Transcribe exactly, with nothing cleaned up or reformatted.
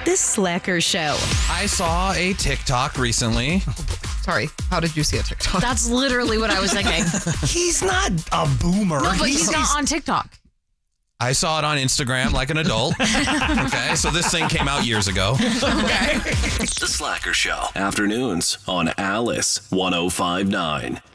The Slacker Show. I saw a TikTok recently. Sorry, how did you see a TikTok? That's literally what I was thinking. He's not a boomer. No, but he's not on TikTok. I saw it on Instagram like an adult. Okay, so this thing came out years ago. Okay. The Slacker Show. Afternoons on Alice one oh five nine.